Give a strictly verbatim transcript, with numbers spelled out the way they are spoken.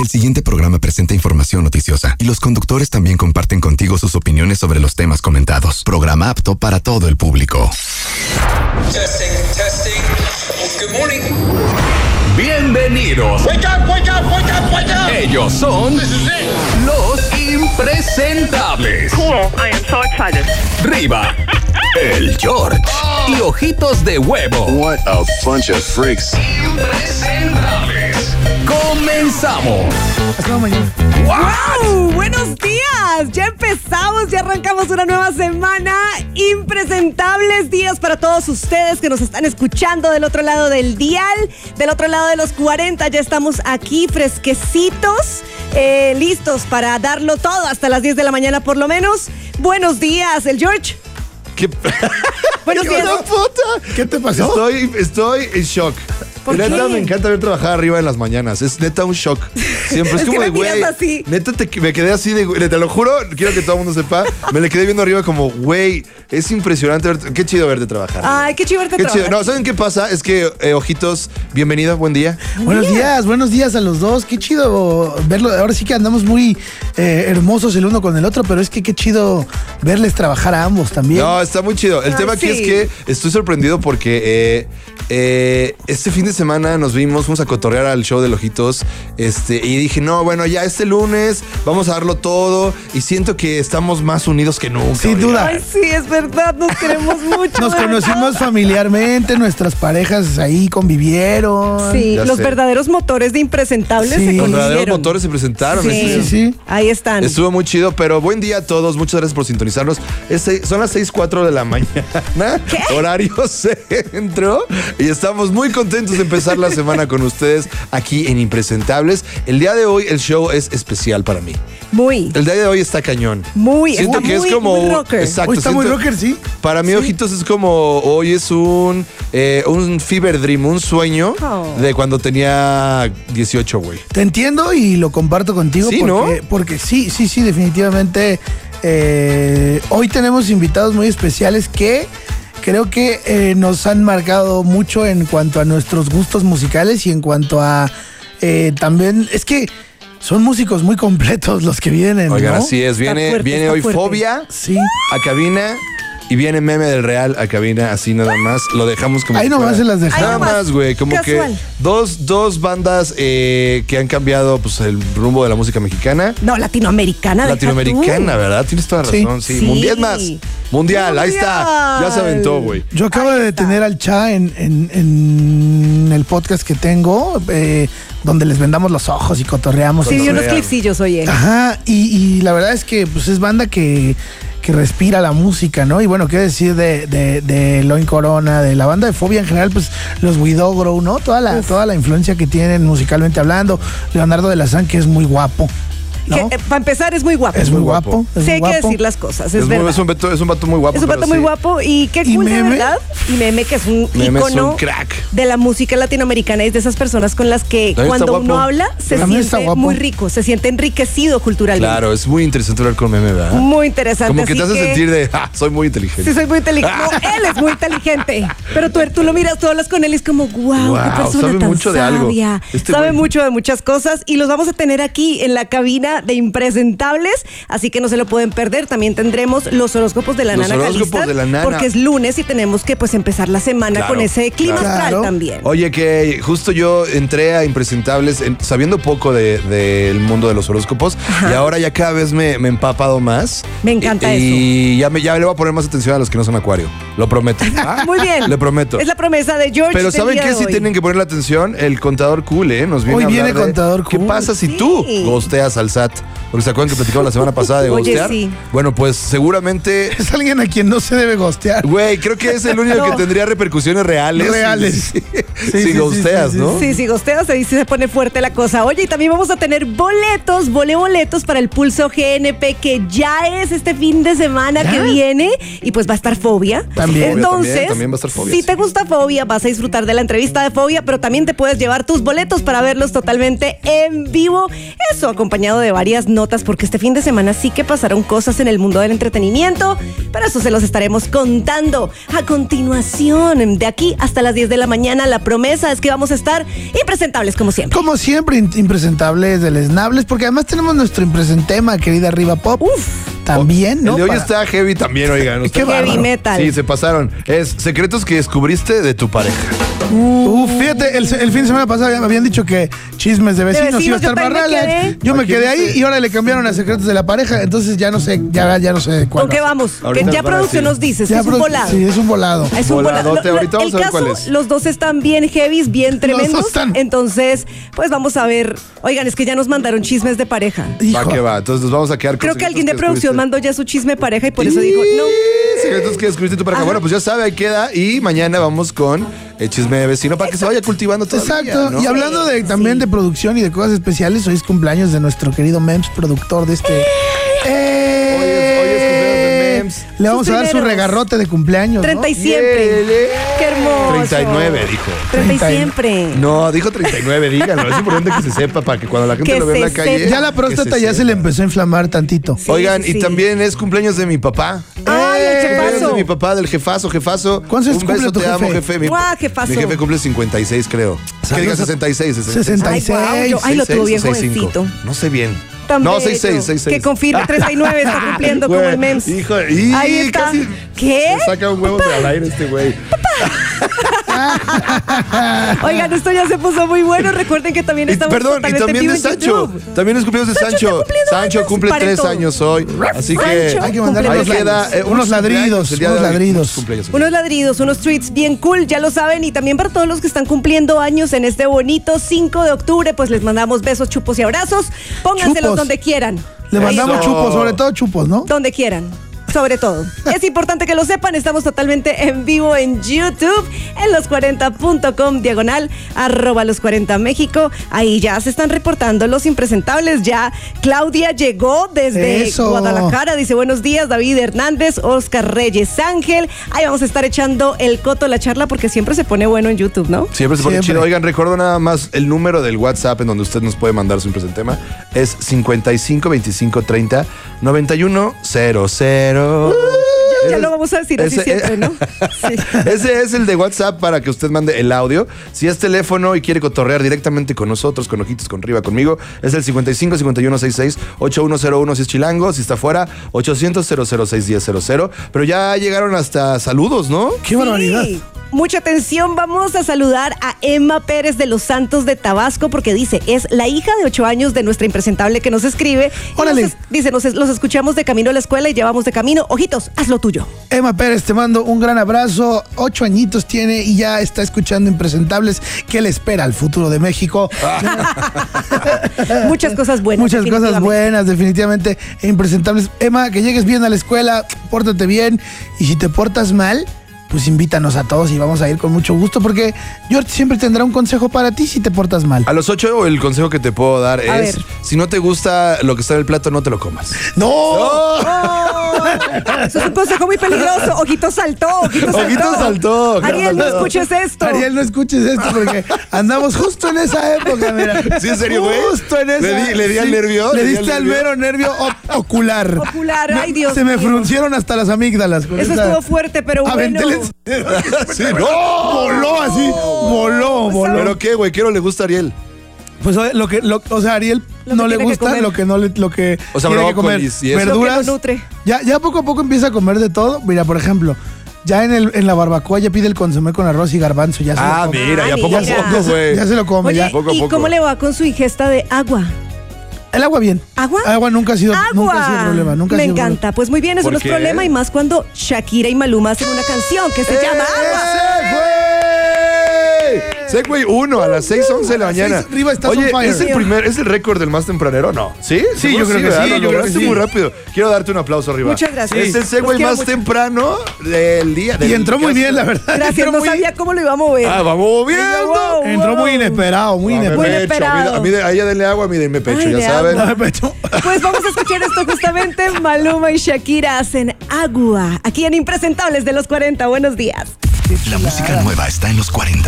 siguiente programa presenta información noticiosa y los conductores también comparten contigo sus opiniones sobre los temas comentados. Programa apto para todo el público. Testing, testing. Good morning. Bienvenidos. Wake up, wake up, wake up, wake up. Ellos son los impresentables. Cool, I am so excited. Riva, el George y Ojitos de Huevo. What a bunch of freaks. Impresentables. Comenzamos. Hasta mañana. ¡Wow! ¡Buenos días! Ya empezamos, ya arrancamos una nueva semana. Impresentables días para todos ustedes que nos están escuchando del otro lado del dial, del otro lado de los cuarenta. Ya estamos aquí fresquecitos, eh, listos para darlo todo hasta las diez de la mañana por lo menos. Buenos días, el George. ¿Qué? Buenos días. Puta? ¿Qué te pasó? Estoy, estoy en shock. ¿Por neta, qué? me encanta ver trabajar arriba en las mañanas. Es neta un shock. Siempre es, Es como que de me miras güey. así. Neta, te, me quedé así de güey. Te lo juro, quiero que todo el mundo sepa. Me le quedé viendo arriba como, güey, es impresionante verte. Qué chido verte trabajar. Ay, qué chido verte Qué chido. trabajar. No, ¿saben qué pasa? Es que, eh, Ojitos, bienvenido, buen día. Buenos días, buenos días a los dos. Qué chido verlo. Ahora sí que andamos muy eh, hermosos el uno con el otro, pero es que qué chido verles trabajar a ambos también. No, está muy chido. El Ah, tema aquí sí. es que estoy sorprendido porque eh, eh, este fin de semana nos vimos, fuimos a cotorrear al show de Ojitos, este, y dije, no, bueno, ya este lunes vamos a darlo todo y siento que estamos más unidos que nunca. Sin oiga. duda. Ay, sí, es verdad, nos queremos mucho. Nos de conocimos verdad. familiarmente, nuestras parejas ahí convivieron. Sí, Ya los sé. verdaderos motores de impresentables Sí. se Los conocieron. verdaderos motores se presentaron. Sí. este- Sí, sí. Ahí están. Estuvo muy chido, pero buen día a todos. Muchas gracias por sintonizarnos. Es seis- son las seis cuatro de la mañana. ¿Qué? Horario centro. Y estamos muy contentos de empezar la semana con ustedes aquí en Impresentables. El día de hoy el show es especial para mí. Muy, El día de hoy está cañón. muy, Siento está que muy, es como... muy rocker. Exacto. Hoy está muy siento- rocker, sí. Para mí, Ojitos, es como hoy es un, eh, un fever dream, un sueño Oh. de cuando tenía dieciocho, güey. Te entiendo y lo comparto contigo. Sí, porque, ¿no? porque sí, sí, sí, definitivamente. eh, hoy tenemos invitados muy especiales que creo que eh, nos han marcado mucho en cuanto a nuestros gustos musicales y en cuanto a eh, también, es que son músicos muy completos los que vienen, Oigan, ¿no? así es. Viene, fuerte, viene está hoy fuerte. Fobia Sí. a cabina y viene Meme del Real a cabina, así nada más. Lo dejamos como Ahí si nomás fuera- se las dejamos. Nada Ahí nomás, más, güey. Como casual. que dos, dos bandas eh, que han cambiado pues, el rumbo de la música mexicana. No, latinoamericana. deja Latinoamericana, tú. ¿verdad? Tienes toda la Sí. razón. Sí. Sí. Mundial más. Mundial, ahí está. Ya se aventó, güey. Yo acabo Ahí de está. tener al Cha en, en- en el podcast que tengo, eh, donde les vendamos los ojos y cotorreamos. Sí, vi unos Cotorrean. clipsillos, oye. Ajá, y, y la verdad es que pues es banda que, que respira la música, ¿no? Y bueno, qué decir de, de, de Loin Corona, de la banda de Fobia en general, pues los Widogro, ¿no? Toda la, toda la influencia que tienen musicalmente hablando. Leonardo de la San, que es muy guapo, ¿no? para empezar, es muy guapo. Es muy muy guapo. guapo. es Sí, muy hay que guapo. decir las cosas, es, Es, muy- verdad. es un vato, es un vato muy guapo. Es un pero vato muy sí. guapo y qué ¿Y cool, de Meme? verdad. Y Meme, que es un Meme es ícono un crack. de la música latinoamericana y es de esas personas con las que También cuando está uno guapo. habla se También está siente guapo. muy rico, se siente enriquecido culturalmente. Claro, es muy interesante hablar con Meme, ¿verdad? Muy interesante. Como que te así hace sentir de, ah, soy muy inteligente. Sí, soy muy inteligente. No, él es muy inteligente. Pero tú, tú lo miras, tú hablas con él y es como, wow, Wow, qué persona sabe tan mucho de algo. sabia. Este sabe güey. mucho de muchas cosas y los vamos a tener aquí en la cabina de Impresentables, así que no se lo pueden perder. También tendremos los horóscopos de la Los Nana horóscopos Calista, de la Nana. porque es lunes y tenemos que pues empezar la semana Claro, con ese clima claro. astral Claro. también. Oye, que justo yo entré a Impresentables en- sabiendo poco de- del mundo de los horóscopos y ahora ya cada vez me, me he empapado más. Me encanta y, Y ya, me, ya le voy a poner más atención a los que no son acuario. Lo prometo. Ah, Muy bien. Le prometo. Es la promesa de George. Pero del ¿saben día qué? de Sí hoy. tienen que ponerle atención. El contador cool, ¿eh? Nos viene Hoy a hablar viene de contador ¿Qué cool. pasa si Sí. tú gosteas al S A T? Porque se acuerdan que platicamos la semana pasada de Oye, gostear. sí. Bueno, pues seguramente... Es alguien a quien no se debe gostear. Güey, creo que es el único No. que tendría repercusiones reales. Reales. Si, Sí, si sí, gosteas, sí, sí, ¿no? Sí, sí, gosteas, ahí sí se pone fuerte la cosa. Oye, y también vamos a tener boletos, vole boletos para el Pulso G N P, que ya es este fin de semana que viene, y pues va a estar Fobia. También. Entonces, También, también va a estar Fobia, si sí. te gusta Fobia, vas a disfrutar de la entrevista de Fobia, pero también te puedes llevar tus boletos para verlos totalmente en vivo. Eso, acompañado de varias notas porque este fin de semana sí que pasaron cosas en el mundo del entretenimiento, pero eso se los estaremos contando a continuación. De aquí hasta las diez de la mañana, la promesa es que vamos a estar impresentables como siempre. Como siempre, in- impresentables, deleznables, porque además tenemos nuestro impresentema, querida Arriba Pop. Uf. También, ¿no? El de hoy Para- está heavy también, oigan. Qué Usted- Heavy metal. Sí, se pasaron. Es secretos que descubriste de tu pareja. Uf, fíjate, el, el fin de semana pasado ya me habían dicho que chismes de vecinos, vecinos, iba a estar yo más también me relax. quedé. Yo me Aquí quedé ahí dice. y ahora le cambiaron a secretos de la pareja, entonces ya no sé, ya, ya no sé cuál. ¿Con qué vamos? Ahorita Que ya van a producción decir. nos dice, Ya, es un pero- volado. Sí, es un volado. Es un volado. Voladote, Lo- lo- ahorita vamos el a ver caso, cuál es. los dos están bien heavies, bien tremendos. están. Entonces, pues vamos a ver. Oigan, es que ya nos mandaron chismes de pareja. Va Hijo. que va. Entonces nos vamos a quedar con Creo que alguien de secretos producción descubriste. mandó ya su chisme pareja y por eso dijo, no. Secretos que descubriste tu pareja. Bueno, pues ya sabe, ahí queda. Y mañana vamos con el chisme de vecino para que se vaya cultivando todo. Exacto. Y hablando de, Sí, también sí. de producción y de cosas especiales, hoy es cumpleaños de nuestro querido Mems, productor de este. ¡Eh! Hoy es- hoy es cumpleaños de Mems. Le vamos Sus a dar su primeros. regarrote de cumpleaños. treinta y ¿no? siempre. Yele. Qué hermoso. treinta y nueve dijo. treinta y treinta y- siempre. No, dijo treinta y nueve, díganlo. Es importante que se sepa para que cuando la gente Que lo vea en la se calle. sepa. Ya la que próstata ya se sepa. le empezó a inflamar tantito. Sí, Oigan, sí, y sí. también es cumpleaños de mi papá. Ay, el Cumpleaños jefazo. de mi papá, del jefazo, jefazo. ¿Cuántos años Un cumple beso, tu te amo, jefe? jefe. Mi, Guau, jefazo. mi jefe cumple cincuenta y seis, creo. Que diga sesenta y seis. sesenta y seis. Ay, guau, yo- ay, lo tuvo bien sesenta y cinco. jovencito. No sé bien. Tan no, bello. sesenta y seis, sesenta y seis. Que confirme, treinta y nueve está cumpliendo como el Mems. Hijo, y Ahí está. casi ¿Qué? se saca un huevo de al aire este güey. Oigan, esto ya se puso muy bueno. Recuerden que también Y, estamos perdón, y totalmente también vivo de en Sancho. YouTube. También es cumpleaños de Sancho Sancho. está cumpliendo Sancho años. cumple Pare tres todo. años hoy. Así que Sancho. Hay que mandarle Cumple unos, tres queda, años. eh, unos ladridos, cumpleaños el día de unos hoy. ladridos. Muchos cumpleaños. Unos ladridos, unos tweets bien cool, ya lo saben. Y también para todos los que están cumpliendo años en este bonito cinco de octubre, pues les mandamos besos, chupos y abrazos. Pónganselos Chupos. donde quieran. Le mandamos Eso. chupos, sobre todo chupos, ¿no? Donde quieran. Sobre todo. Es importante que lo sepan, estamos totalmente en vivo en YouTube, en los cuarenta punto com, diagonal, arroba los cuarenta México. Ahí ya se están reportando los impresentables. Ya Claudia llegó desde Eso. Guadalajara. Dice, buenos días, David Hernández, Oscar Reyes Ángel. Ahí vamos a estar echando el coto, la charla, porque siempre se pone bueno en YouTube, ¿no? Siempre se pone Siempre. chido. Oigan, recuerdo nada más el número del WhatsApp en donde usted nos puede mandar su impresentema. Es cincuenta y cinco veinticinco treinta noventa y uno cero cero. Ya lo vamos a decir así Ese- siempre, ¿no? Sí. Ese es el de WhatsApp para que usted mande el audio. Si es teléfono y quiere cotorrear directamente con nosotros, con Ojitos, con Riva, conmigo, es el cincuenta y cinco cincuenta y uno sesenta y seis ochenta y uno cero uno si es chilango, si está fuera, ochocientos cero cero seis diez cero cero. Pero ya llegaron hasta saludos, ¿no? Qué barbaridad. Sí. Mucha atención, vamos a saludar a Emma Pérez de los Santos de Tabasco porque dice, es la hija de ocho años de nuestra impresentable que nos escribe. Y Órale. nos es- dice, nos es- los escuchamos de camino a la escuela y llevamos de camino. Ojitos, haz lo tuyo. Emma Pérez, te mando un gran abrazo. Ocho añitos tiene y ya está escuchando Impresentables. ¿Qué le espera al futuro de México? Muchas cosas buenas. Muchas cosas definitivamente. buenas, definitivamente. e Impresentables. Emma, que llegues bien a la escuela, pórtate bien. Y si te portas mal, pues invítanos a todos y vamos a ir con mucho gusto porque George siempre tendrá un consejo para ti si te portas mal. A los ocho, el consejo que te puedo dar A es: ver. si no te gusta lo que está en el plato, no te lo comas. ¡No! Oh, eso es un consejo muy peligroso. Ojitos saltó, ojitos saltó. Ojitos saltó, ojitos Ariel, no saltó. escuches esto. Ariel, no escuches esto porque andamos justo en esa época, mira. ¿Sí, en serio, güey? Justo en esa. ¿Le di- le di al nervio? Le ¿Le di diste al al nervio? mero nervio o- ocular. Ocular, ay, Dios Se me mío. fruncieron hasta las amígdalas. con Eso esa- estuvo fuerte, pero Aventé bueno. el- Sí, no. Voló así, voló, voló. ¿Pero qué, güey? ¿Qué no le gusta a Ariel? Pues o- lo que, lo, o sea, a Ariel Lo no que le tiene que gusta comer. lo que no le, lo que O sea, tiene que comer. brócolis y eso. Verduras. Lo que lo nutre. Ya, ya poco a poco empieza a comer de todo. Mira, por ejemplo, ya en el, en la barbacoa ya pide el consomé con arroz y garbanzo. Ya se Ah, lo come. mira, ya Ah, poco a mira. poco, güey. Ya se lo come, Oye, ya. Poco a ¿y poco. cómo le va con su ingesta de agua? El agua bien. ¿Agua? Agua nunca ha sido, nunca ha sido problema. Nunca ha Me sido problema. encanta. Pues muy bien, eso ¿Por no es qué? problema. Y más cuando Shakira y Maluma hacen una canción que se llama Agua. ¡Segway! Segway uno a las seis once de la A las mañana. seis, Riva, estás Oye, on fire. ¿es el primer, es el récord del más tempranero? No. ¿Sí? Sí, yo Seguro creo que ¿verdad? sí, Lo yo creo que lograste sí. muy rápido. Quiero darte un aplauso arriba. Muchas gracias. Es el Los Segway quiero más mucho. temprano del día. Y del- entró muy bien, la verdad. Gracias, Entró no muy- sabía cómo lo iba a mover. Ah, vamos viendo. Wow, Entró wow. muy inesperado, muy Ah, me inesperado. Muy pecho, a mí- inesperado. A mí, de- a ella denle agua, a mí denme pecho, Ay, ya de saben. agua. No, pecho. Pues vamos a escuchar esto justamente. Maluma y Shakira hacen Agua. Aquí en Impresentables de los cuarenta. Buenos días. La música nueva está en los cuarenta.